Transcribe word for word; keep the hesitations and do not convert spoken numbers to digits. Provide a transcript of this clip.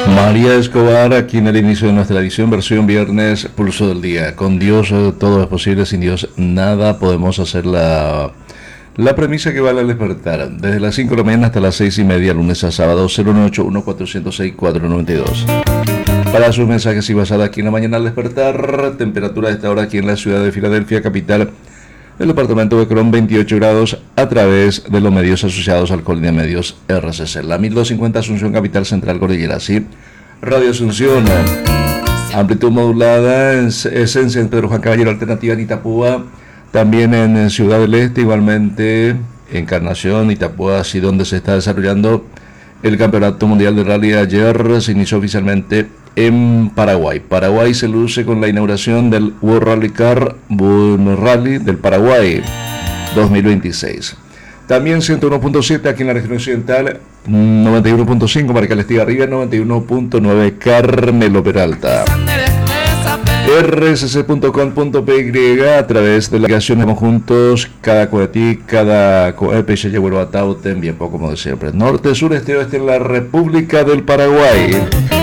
María Escobar, aquí en el inicio de nuestra edición, versión viernes, pulso del día. Con Dios eh, todo es posible, sin Dios nada. Podemos hacer la, la premisa que vale al despertar. Desde las cinco de la mañana hasta las seis y media, lunes a sábado, cero nueve ocho uno cuatro cero seis cuatro nueve dos. Para sus mensajes y basada aquí en la mañana al despertar, temperatura de esta hora aquí en la ciudad de Filadelfia, capital del departamento de Colón, veintiocho grados, a través de los medios asociados al Colina Medios R C C. La mil doscientos cincuenta Asunción, capital central Cordillera, sí. Radio Asunción, amplitud modulada, esencia en Pedro Juan Caballero, alternativa en Itapúa, también en Ciudad del Este, igualmente Encarnación, Itapúa, así donde se está desarrollando el Campeonato Mundial de Rally. Ayer se inició oficialmente en Paraguay. Paraguay se luce con la inauguración del World Rally Car Rally del Paraguay dos mil veintiséis. También ciento uno punto siete aquí en la región occidental, noventa y uno punto cinco Marcal Estigarribia, noventa y uno punto nueve Carmelo Peralta. R S C punto com punto P Y a través de la aplicación juntos, cada cohetí, cada coepe se llevó a Tauten, bien poco como de siempre. Norte, sur, este, oeste en la República del Paraguay.